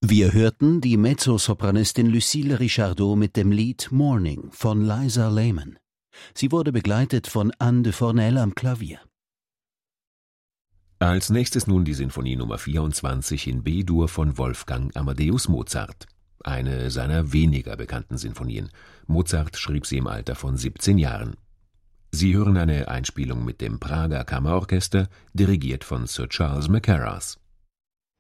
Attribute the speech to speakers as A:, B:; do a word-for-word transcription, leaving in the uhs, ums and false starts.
A: Wir hörten die Mezzosopranistin Lucille Richardot mit dem Lied Morning von Liza Lehman. Sie wurde begleitet von Anne de Fornel am Klavier.
B: Als nächstes nun die Sinfonie Nummer vierundzwanzig in B-Dur von Wolfgang Amadeus Mozart. Eine seiner weniger bekannten Sinfonien. Mozart schrieb sie im Alter von siebzehn Jahren. Sie hören eine Einspielung mit dem Prager Kammerorchester, dirigiert von Sir Charles Mackerras.